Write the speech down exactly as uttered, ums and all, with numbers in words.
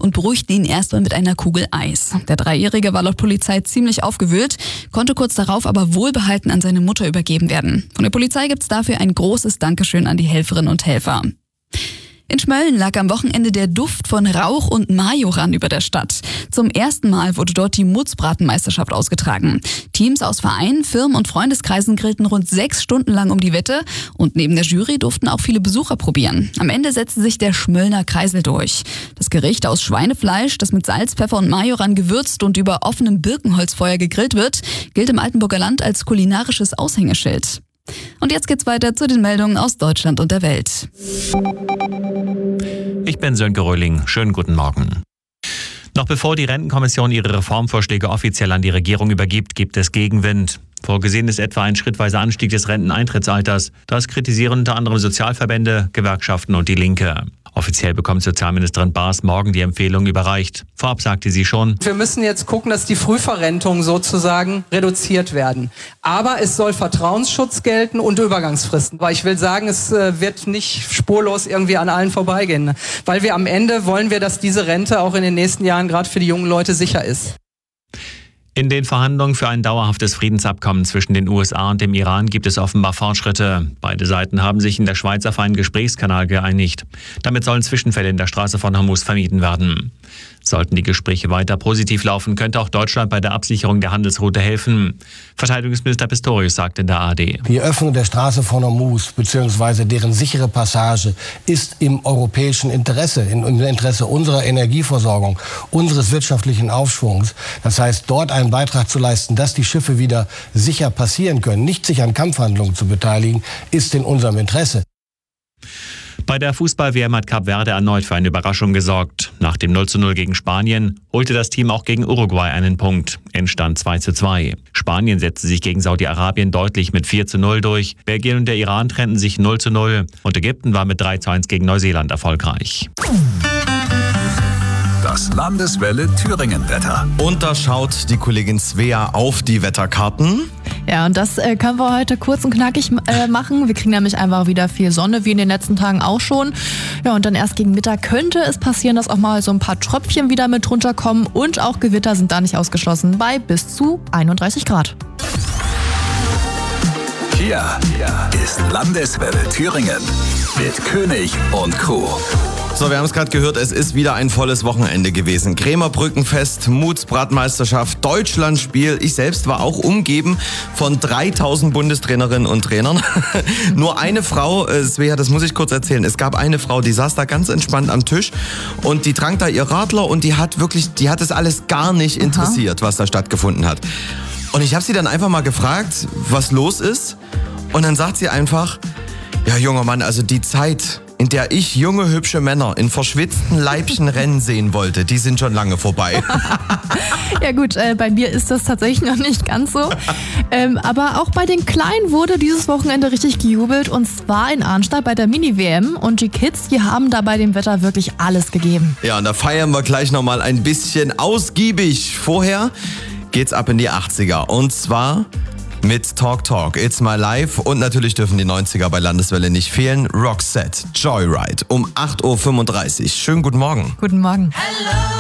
und beruhigten ihn erstmal mit einer Kugel Eis. Der Dreijährige war laut Polizei ziemlich aufgewühlt, konnte kurz darauf aber wohlbehalten an seine Mutter übergeben werden. Von der Polizei gibt's dafür ein großes Dankeschön an die Helferinnen und Helfer. In Schmölln lag am Wochenende der Duft von Rauch und Majoran über der Stadt. Zum ersten Mal wurde dort die Mutzbratenmeisterschaft ausgetragen. Teams aus Vereinen, Firmen und Freundeskreisen grillten rund sechs Stunden lang um die Wette und neben der Jury durften auch viele Besucher probieren. Am Ende setzte sich der Schmöllner Kreisel durch. Das Gericht aus Schweinefleisch, das mit Salz, Pfeffer und Majoran gewürzt und über offenem Birkenholzfeuer gegrillt wird, gilt im Altenburger Land als kulinarisches Aushängeschild. Und jetzt geht's weiter zu den Meldungen aus Deutschland und der Welt. Ich bin Sönke Röhling. Schönen guten Morgen. Noch bevor die Rentenkommission ihre Reformvorschläge offiziell an die Regierung übergibt, gibt es Gegenwind. Vorgesehen ist etwa ein schrittweiser Anstieg des Renteneintrittsalters. Das kritisieren unter anderem Sozialverbände, Gewerkschaften und die Linke. Offiziell bekommt Sozialministerin Baas morgen die Empfehlung überreicht. Vorab sagte sie schon: Wir müssen jetzt gucken, dass die Frühverrentungen sozusagen reduziert werden. Aber es soll Vertrauensschutz gelten und Übergangsfristen. Weil ich will sagen, es wird nicht spurlos irgendwie an allen vorbeigehen. Weil wir am Ende wollen wir, dass diese Rente auch in den nächsten Jahren gerade für die jungen Leute sicher ist. In den Verhandlungen für ein dauerhaftes Friedensabkommen zwischen den U S A und dem Iran gibt es offenbar Fortschritte. Beide Seiten haben sich in der Schweiz auf einen Gesprächskanal geeinigt. Damit sollen Zwischenfälle in der Straße von Hormuz vermieden werden. Sollten die Gespräche weiter positiv laufen, könnte auch Deutschland bei der Absicherung der Handelsroute helfen. Verteidigungsminister Pistorius sagt in der A R D: Die Öffnung der Straße von Hormuz bzw. deren sichere Passage ist im europäischen Interesse, im Interesse unserer Energieversorgung, unseres wirtschaftlichen Aufschwungs. Das heißt, dort einen Beitrag zu leisten, dass die Schiffe wieder sicher passieren können, nicht sich an Kampfhandlungen zu beteiligen, ist in unserem Interesse. Bei der Fußball-W M hat Kap Verde erneut für eine Überraschung gesorgt. Nach dem null zu null gegen Spanien holte das Team auch gegen Uruguay einen Punkt. Endstand zwei zu zwei. Spanien setzte sich gegen Saudi-Arabien deutlich mit vier zu null durch. Belgien und der Iran trennten sich null zu null. Und Ägypten war mit drei zu eins gegen Neuseeland erfolgreich. Das Landeswelle Thüringen-Wetter. Und da schaut die Kollegin Svea auf die Wetterkarten. Ja, und das äh, können wir heute kurz und knackig äh, machen. Wir kriegen nämlich einfach wieder viel Sonne, wie in den letzten Tagen auch schon. Ja, und dann erst gegen Mittag könnte es passieren, dass auch mal so ein paar Tröpfchen wieder mit runterkommen. Und auch Gewitter sind da nicht ausgeschlossen, bei bis zu einunddreißig Grad. Hier ist Landeswelle Thüringen mit König und Crew. So, wir haben es gerade gehört, es ist wieder ein volles Wochenende gewesen. Krämer Brückenfest, Mutzbratenmeisterschaft, Deutschlandspiel. Ich selbst war auch umgeben von dreitausend Bundestrainerinnen und Trainern. Nur eine Frau, äh, Svea, das muss ich kurz erzählen. Es gab eine Frau, die saß da ganz entspannt am Tisch und die trank da ihr Radler und die hat wirklich, die hat es alles gar nicht interessiert, was da stattgefunden hat. Und ich habe sie dann einfach mal gefragt, was los ist. Und dann sagt sie einfach: Ja, junger Mann, also die Zeit, in der ich junge, hübsche Männer in verschwitzten Leibchen rennen sehen wollte, die sind schon lange vorbei. Ja gut, äh, bei mir ist das tatsächlich noch nicht ganz so. Ähm, aber auch bei den Kleinen wurde dieses Wochenende richtig gejubelt. Und zwar in Arnstadt bei der Mini-W M. Und die Kids, die haben da bei dem Wetter wirklich alles gegeben. Ja, und da feiern wir gleich nochmal ein bisschen ausgiebig. Vorher geht's ab in die achtziger. Und zwar mit Talk Talk, It's My Life und natürlich dürfen die neunziger bei Landeswelle nicht fehlen. Roxette, Joyride um acht Uhr fünfunddreißig. Schönen guten Morgen. Guten Morgen. Hello.